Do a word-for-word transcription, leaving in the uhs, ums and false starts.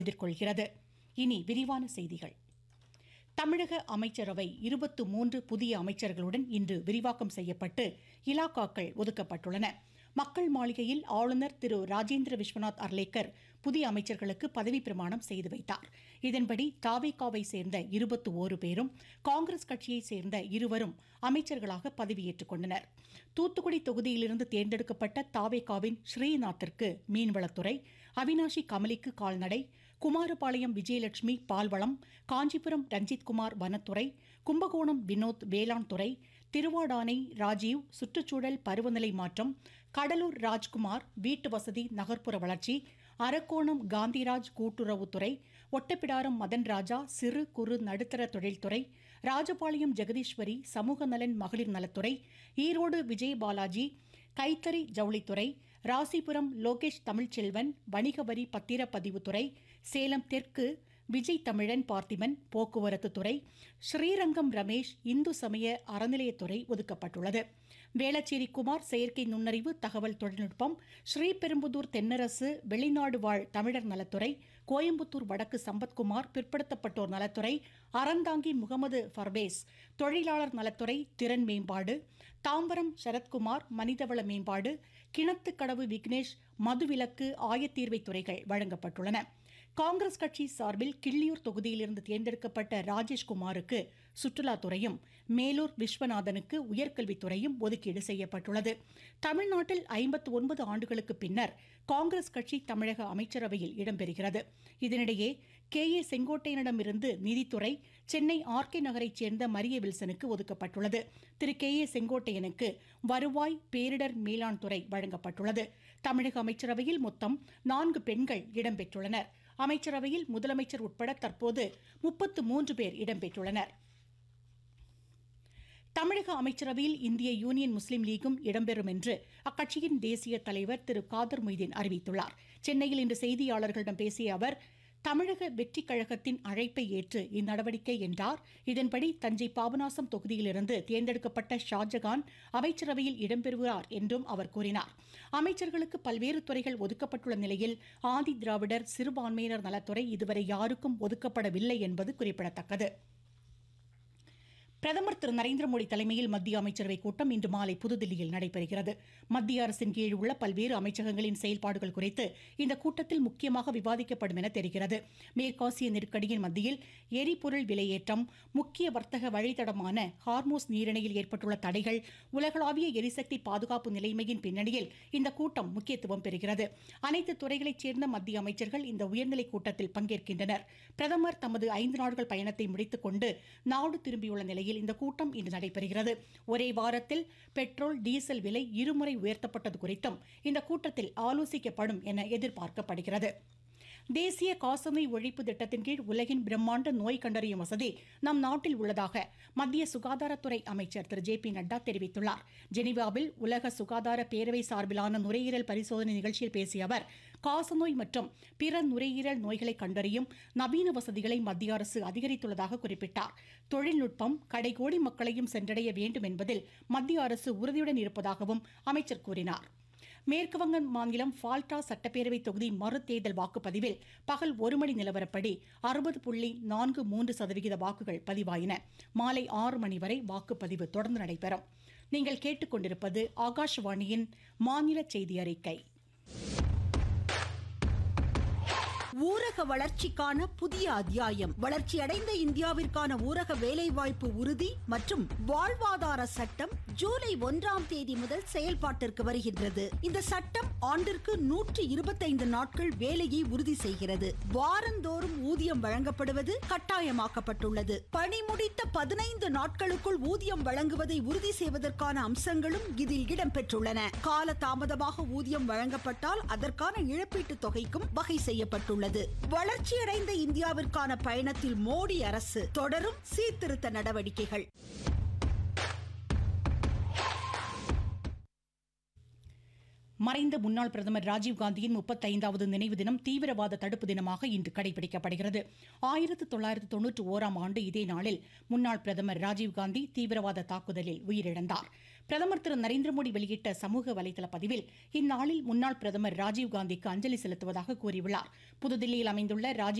எதிர்கொள்கிறது. இனி விரிவான செய்திகள். தமிழக அமைச்சரவை இருபத்து மூன்று புதிய அமைச்சர்களுடன் இன்று விரிவாக்கம் செய்யப்பட்டு இலாக்காக்கள் ஒதுக்கப்பட்டுள்ளன. மக்கள் மாளிகையில் ஆளுநர் திரு ராஜேந்திர விஸ்வநாத் அர்லேக்கர் புதிய அமைச்சர்களுக்கு பதவி பிரமாணம் செய்து வைத்தார். இதன்படி தாவேகாவை சேர்ந்த இருபத்தி ஓரு பேரும் காங்கிரஸ் கட்சியைச் சேர்ந்த இருவரும் அமைச்சர்களாக பதவியேற்றுக் கொண்டனர். தூத்துக்குடி தொகுதியிலிருந்து தேர்ந்தெடுக்கப்பட்ட தாவேகாவின் ஸ்ரீநாத்திற்கு மீன்வளத்துறை, அவினாஷி கமலிக்கு கால்நடை, குமாரபாளையம் விஜயலட்சுமி பால்வளம், காஞ்சிபுரம் ரஞ்சித்குமார் வனத்துறை, கும்பகோணம் வினோத் வேளாண் துறை, திருவாடானை ராஜீவ் சுற்றுச்சூழல் பருவநிலை மாற்றம், கடலூர் ராஜ்குமார் வீட்டு வசதி நகர்ப்புற வளர்ச்சி, அரக்கோணம் காந்திராஜ் கூட்டுறவுத்துறை, ஒட்டப்பிடாரம் மதன் ராஜா சிறு குறு நடுத்தர தொழில்துறை, ராஜபாளையம் ஜெகதீஸ்வரி சமூக நலன் மகளிர் நலத்துறை, ஈரோடு விஜயபாலாஜி கைத்தறி ஜவுளித்துறை, ராசிபுரம் லோகேஷ் தமிழ்ச்செல்வன் வணிக வரி பத்திரப்பதிவுத்துறை, சேலம் தெற்கு விஜய் தமிழன் பார்த்திபன் போக்குவரத்து துறை, ஸ்ரீரங்கம் ரமேஷ் இந்து சமய அறநிலையத்துறை ஒதுக்கப்பட்டுள்ளது. வேளச்சேரி குமார் செயற்கை நுண்ணறிவு தகவல் தொழில்நுட்பம், ஸ்ரீபெரும்புதூர் தென்னரசு வெளிநாடு வாழ் தமிழர் நலத்துறை, கோயம்புத்தூர் வடக்கு சம்பத்குமார் பிற்படுத்தப்பட்டோர் நலத்துறை, அறந்தாங்கி முகமது ஃபர்வேஸ் தொழிலாளர் நலத்துறை திறன் மேம்பாடு, தாம்பரம் சரத்குமார் மனிதவள மேம்பாடு, கிணத்துக்கடவு விக்னேஷ் மதுவிலக்கு ஆயத்தீர்வை துறைகள் வழங்கப்பட்டுள்ளன. காங்கிரஸ் கட்சி சார்பில் கிள்ளியூர் தொகுதியிலிருந்து தேர்ந்தெடுக்கப்பட்ட ராஜேஷ்குமாருக்கு சுற்றுலாத்துறையும், மேலூர் விஸ்வநாதனுக்கு உயர்கல்வித்துறையும் ஒதுக்கீடு செய்யப்பட்டுள்ளது. தமிழ்நாட்டில் ஐம்பத்தி ஒன்பது ஆண்டுகளுக்கு பின்னர் காங்கிரஸ் கட்சி தமிழக அமைச்சரவையில் இடம்பெறுகிறது. இதனிடையே கே ஏ செங்கோட்டையனிடமிருந்து நிதித்துறை சென்னை ஆர் கே நகரைச் சேர்ந்த மரிய வில்சனுக்கு ஒதுக்கப்பட்டுள்ளது. திரு கே ஏ செங்கோட்டையனுக்கு வருவாய் பேரிடர் மேலாண் துறை வழங்கப்பட்டுள்ளது. தமிழக அமைச்சரவையில் மொத்தம் நான்கு பெண்கள் இடம்பெற்றுள்ளனர். அமைச்சரவையில் முதலமைச்சர் உட்பட தற்போது முப்பத்து மூன்று பேர் இடம்பெற்றுள்ளனர். தமிழக அமைச்சரவையில் இந்திய யூனியன் முஸ்லீம் லீகும் இடம்பெறும் என்று அக்கட்சியின் தேசிய தலைவர் திரு காதர் மொய்தீன் அறிவித்துள்ளார். சென்னையில் இன்று செய்தியாளர்களிடம் பேசிய அவர், தமிழக வெற்றிக் கழகத்தின் அழைப்பை ஏற்று இந்நடவடிக்கை என்றார். இதன்படி தஞ்சை பாபநாசம் தொகுதியிலிருந்து தேர்ந்தெடுக்கப்பட்ட ஷாஜகான் அமைச்சரவையில் இடம்பெறுகிறார் என்றும் அவர் கூறினார். அமைச்சர்களுக்கு பல்வேறு துறைகள் ஒதுக்கப்பட்டுள்ள நிலையில் ஆதி திராவிடர் சிறுபான்மையினர் நலத்துறை இதுவரை யாருக்கும் ஒதுக்கப்படவில்லை என்பது குறிப்பிடத்தக்கது. பிரதமர் திரு நரேந்திர மோடி தலைமையில் மத்திய அமைச்சரவை கூட்டம் இன்று மாலை புதுதில்லியில் நடைபெறுகிறது. மத்திய அரசின் கீழ் உள்ள பல்வேறு அமைச்சகங்களின் செயல்பாடுகள் குறித்து இந்த கூட்டத்தில் முக்கியமாக விவாதிக்கப்படும் என தெரிகிறது. மேற்காசிய நெருக்கடியின் மத்தியில் எரிபொருள் விலையேற்றம், முக்கிய வர்த்தக வழித்தடமான ஹார்மோஸ் நீரிணையில் ஏற்பட்டுள்ள தடைகள், உலகளாவிய எரிசக்தி பாதுகாப்பு நிலைமையின் பின்னணியில் இந்த கூட்டம் முக்கியத்துவம் பெறுகிறது. அனைத்து துறைகளைச் சேர்ந்த மத்திய அமைச்சர்கள் இந்த உயர்நிலை கூட்டத்தில் பங்கேற்கின்றனர். பிரதமர் தமது ஐந்து நாட்கள் பயணத்தை முடித்துக் கொண்டு நாடு திரும்பியுள்ள நிலையில் இந்த கூட்டம் இன்று நடைபெறுகிறது. ஒரே வாரத்தில் பெட்ரோல் டீசல் விலை இருமுறை உயர்த்தப்பட்டது குறித்தும் இந்த கூட்டத்தில் ஆலோசிக்கப்படும் என எதிர்பார்க்கப்படுகிறது. தேசிய காசநோய் ஒழிப்பு திட்டத்தின் கீழ் உலகின் பிரம்மாண்ட நோய் கண்டறியும் வசதி நம் நாட்டில் உள்ளதாக மத்திய சுகாதாரத்துறை அமைச்சர் திரு ஜே பி நட்டா தெரிவித்துள்ளார். ஜெனீவாவில் உலக சுகாதார பேரவை சார்பிலான நுரையீரல் பரிசோதனை நிகழ்ச்சியில் பேசிய அவர், காசநோய் மற்றும் பிற நுரையீரல் நோய்களை கண்டறியும் நவீன வசதிகளை மத்திய அரசு அதிகரித்துள்ளதாக குறிப்பிட்டார். தொழில்நுட்பம் கடைகோடி மக்களையும் சென்றடைய வேண்டும் என்பதில் மத்திய அரசு உறுதியுடன் இருப்பதாகவும் அமைச்சர் கூறினார். மேற்குவங்க மாநிலம் ஃபால்டா சட்டப்பேரவை தொகுதி மறுதேர்தல் வாக்குப்பதிவில் பகல் ஒரு மணி நிலவரப்படி அறுபது புள்ளி நான்கு மூன்று சதவிகித வாக்குகள் பதிவாயின. மாலை ஆறு மணி வரை வாக்குப்பதிவு தொடர்ந்து நடைபெறும். நீங்கள் கேட்டுக்கொண்டிருப்பது ஆகாஷவாணியின் மாநில செய்தி அறிக்கை. ஊரக வளர்ச்சிக்கான புதிய அத்தியாயம். வளர்ச்சியடைந்த இந்தியாவிற்கான ஊரக வேலைவாய்ப்பு உறுதி மற்றும் வாழ்வாதார சட்டம் ஜூலை ஒன்றாம் தேதி முதல் செயல்பாட்டிற்கு வருகின்றது. இந்த சட்டம் ஆண்டிற்கு நூற்று இருபத்தைந்து நாட்கள் வேலையை உறுதி செய்கிறது. வாரந்தோறும் ஊதியம் வழங்கப்படுவது கட்டாயமாக்கப்பட்டுள்ளது. பணி முடித்த பதினைந்து நாட்களுக்குள் ஊதியம் வழங்குவதை உறுதி செய்வதற்கான அம்சங்களும் இதில் இடம்பெற்றுள்ளன. கால தாமதமாக ஊதியம் வழங்கப்பட்டால் அதற்கான இழப்பீட்டு தொகைக்கும் வகை செய்யப்பட்டுள்ளது. வளர்ச்சியடைந்த இந்தியாவிற்கான பயணத்தில் மோடி அரசு தொடரும் சீர்திருத்த நடவடிக்கைகள். மறைந்த முன்னாள் பிரதமர் ராஜீவ்காந்தியின் முப்பத்தைந்தாவது நினைவு தினம் தீவிரவாத தடுப்பு தினமாக இன்று கடைபிடிக்கப்படுகிறது. ஆயிரத்து தொள்ளாயிரத்து தொன்னூற்றி ஓராம் ஆண்டு இதே நாளில் முன்னாள் பிரதமர் ராஜீவ்காந்தி தீவிரவாத தாக்குதலில் உயிரிழந்தார். பிரதமர் திரு நரேந்திர மோடி வெளியிட்ட சமூக வலைதள பதிவில் இந்நாளில் முன்னாள் பிரதமர் ராஜீவ்காந்திக்கு அஞ்சலி செலுத்துவதாக கூறியுள்ளார். புதுதில்லியில் அமைந்துள்ள ராஜீவ்